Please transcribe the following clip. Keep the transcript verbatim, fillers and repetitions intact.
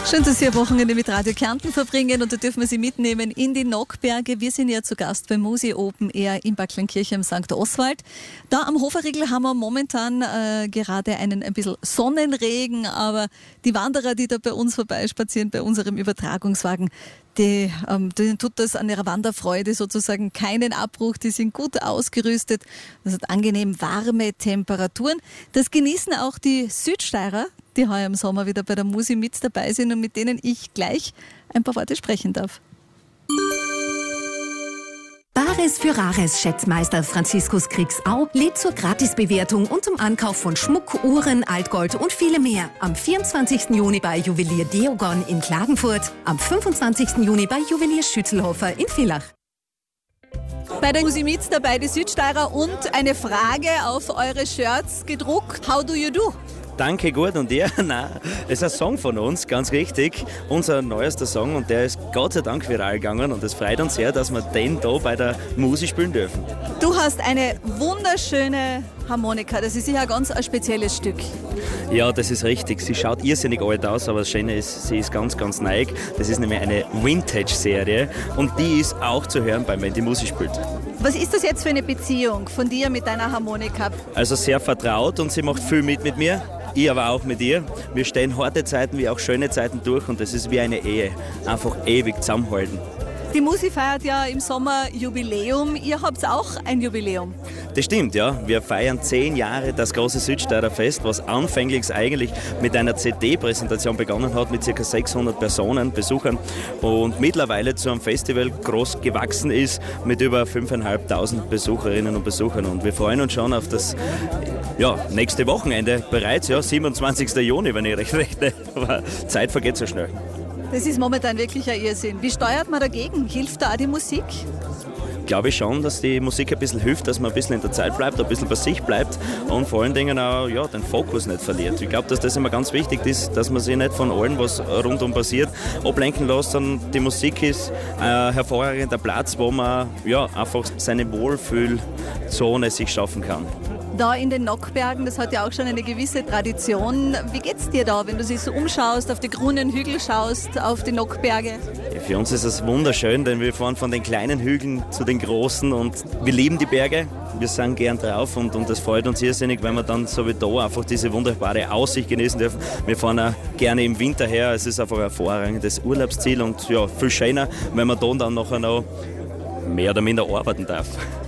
Schön, dass Sie ein Wochenende mit Radio Kärnten verbringen und da dürfen wir Sie mitnehmen in die Nockberge. Wir sind ja zu Gast beim Musi Open Air in Backlenkirch am Sankt Oswald. Da am Hoferriegel haben wir momentan äh, gerade einen ein bisschen Sonnenregen, aber die Wanderer, die da bei uns vorbeispazieren, bei unserem Übertragungswagen, Die, ähm, denen tut das an ihrer Wanderfreude sozusagen keinen Abbruch. Die sind gut ausgerüstet. Das hat angenehm warme Temperaturen. Das genießen auch die Südsteirer, die heuer im Sommer wieder bei der Musi mit dabei sind und mit denen ich gleich ein paar Worte sprechen darf. Bares für Rares Schätzmeister Franziskus Kriegsau lädt zur Gratisbewertung und zum Ankauf von Schmuck, Uhren, Altgold und viele mehr. Am vierundzwanzigsten Juni bei Juwelier Deogon in Klagenfurt, am fünfundzwanzigsten Juni bei Juwelier Schützelhofer in Villach. Bei der Musi mit dabei die Südsteirer und eine Frage auf eure Shirts gedruckt. How do you do? Danke, gut. Und ihr? Nein, es ist ein Song von uns, ganz richtig. Unser neuester Song und der ist Gott sei Dank viral gegangen und es freut uns sehr, dass wir den da bei der Musi spielen dürfen. Du hast eine wunderschöne Harmonika, das ist sicher ein ganz ein spezielles Stück. Ja, das ist richtig. Sie schaut irrsinnig alt aus, aber das Schöne ist, sie ist ganz, ganz neu. Das ist nämlich eine Vintage-Serie und die ist auch zu hören, beim wenn die Musi spielt. Was ist das jetzt für eine Beziehung von dir mit deiner Harmonika? Also sehr vertraut und sie macht viel mit mit mir. Ich aber auch mit ihr. Wir stehen harte Zeiten wie auch schöne Zeiten durch und das ist wie eine Ehe. Einfach ewig zusammenhalten. Die Musi feiert ja im Sommer Jubiläum. Ihr habt auch ein Jubiläum. Das stimmt, ja. Wir feiern zehn Jahre das große Südsteirer Fest, was anfänglich eigentlich mit einer C D-Präsentation begonnen hat, mit ca. sechshundert Personen, Besuchern und mittlerweile zu einem Festival groß gewachsen ist mit über fünftausendfünfhundert Besucherinnen und Besuchern. Und wir freuen uns schon auf das ja, nächste Wochenende bereits, ja, siebenundzwanzigsten Juni, wenn ich recht rechne. Aber Zeit vergeht so schnell. Das ist momentan wirklich ein Irrsinn. Wie steuert man dagegen? Hilft da auch die Musik? Glaube ich schon, dass die Musik ein bisschen hilft, dass man ein bisschen in der Zeit bleibt, ein bisschen bei sich bleibt und vor allen Dingen auch ja, den Fokus nicht verliert. Ich glaube, dass das immer ganz wichtig ist, dass man sich nicht von allem, was rundum passiert, ablenken lässt, sondern die Musik ist ein hervorragender Platz, wo man ja, einfach seine Wohlfühlzone sich schaffen kann. Da in den Nockbergen, das hat ja auch schon eine gewisse Tradition. Wie geht's dir da, wenn du dich so umschaust, auf die grünen Hügel schaust, auf die Nockberge? Ja, für uns ist es wunderschön, denn wir fahren von den kleinen Hügeln zu den großen und wir lieben die Berge. Wir sind gern drauf und, und das freut uns irrsinnig, wenn wir dann so wie da einfach diese wunderbare Aussicht genießen dürfen. Wir fahren auch gerne im Winter her. Es ist einfach ein hervorragendes Urlaubsziel und ja, viel schöner, wenn man da dann nachher noch mehr oder minder arbeiten darf.